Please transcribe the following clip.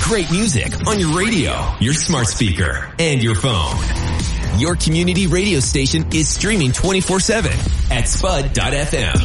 great music on your radio, your smart speaker, and your phone. Your community radio station is streaming 24/7 at spud.fm.